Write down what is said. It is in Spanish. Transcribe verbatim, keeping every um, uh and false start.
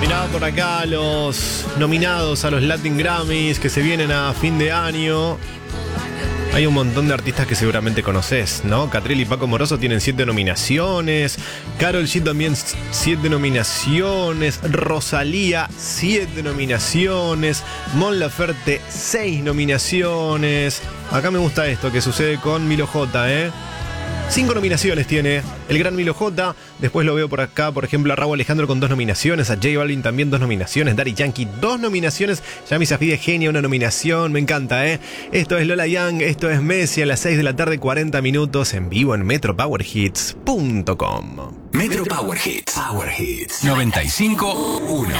Mirá por acá los nominados a los Latin Grammys que se vienen a fin de año. Hay un montón de artistas que seguramente conoces, ¿no? Catriel y Paco Moroso tienen siete nominaciones. Karol G también siete nominaciones. Rosalía, siete nominaciones. Mon Laferte, seis nominaciones. Acá me gusta esto que sucede con Milo J, ¿eh? Cinco nominaciones tiene el gran Milo J. Después lo veo por acá, por ejemplo, a Rauw Alejandro con dos nominaciones. A J Balvin también dos nominaciones. Daddy Yankee, dos nominaciones. Yami Safidie Genia, una nominación. Me encanta, ¿eh? Esto es Lola Young, esto es Messi a las seis de la tarde, cuarenta minutos en vivo en metro power hits punto com. Metro Power Hits. Power Hits. noventa y cinco punto uno.